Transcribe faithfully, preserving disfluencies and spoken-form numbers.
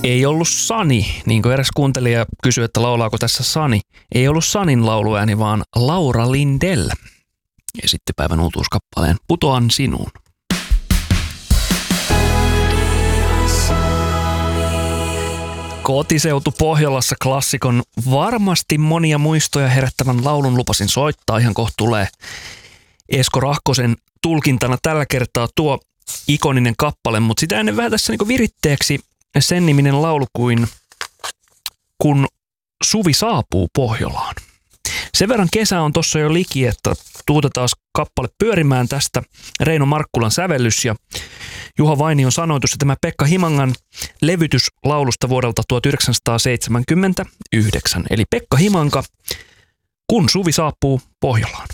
Ei ollut Sani, niin kuin eräs kuuntelija kysyi, että laulaako tässä Sani. Ei ollut Sanin lauluääni, vaan Laura Lindell esitti päivän uutuuskappaleen Putoan sinuun. Kotiseutu Pohjolassa klassikon varmasti monia muistoja herättävän laulun lupasin soittaa. Ihan kohta tulee Esko Rahkosen tulkintana tällä kertaa tuo ikoninen kappale, mutta sitä ennen vähän tässä niin viritteeksi sen niminen laulu kuin Kun suvi saapuu Pohjolaan. Sen verran kesä on tossa jo liki, että tuutetaan kappale pyörimään tästä. Reino Markkulan sävellys ja Juha Vainion sanoitus ja tämä Pekka Himangan levytys laulusta vuodelta tuhatyhdeksänsataaseitsemänkymmentäyhdeksän. Eli Pekka Himanka, Kun suvi saapuu Pohjolaan.